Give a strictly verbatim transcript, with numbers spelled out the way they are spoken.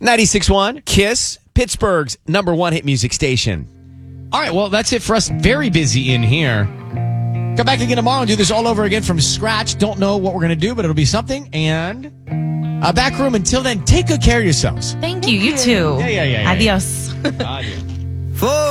ninety-six point one, KISS, Pittsburgh's number one hit music station. All right, well, that's it for us. Very busy in here. Come back again tomorrow and do this all over again from scratch. Don't know what we're going to do, but it'll be something. And uh, back room. Until then, take good care of yourselves. Thank you. You too. Yeah, yeah, yeah. yeah. Adios. Adios. Four.